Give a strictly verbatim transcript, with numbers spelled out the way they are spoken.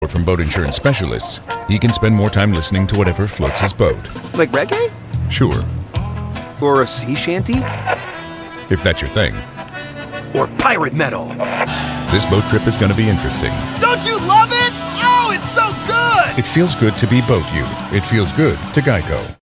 From boat insurance specialists, he can spend more time listening to whatever floats his boat. Like reggae? Sure. Or a sea shanty? If that's your thing. Or pirate metal? This boat trip is going to be interesting. Don't you love it? Oh, it's so good! It feels good to be Boat You. It feels good to Geico.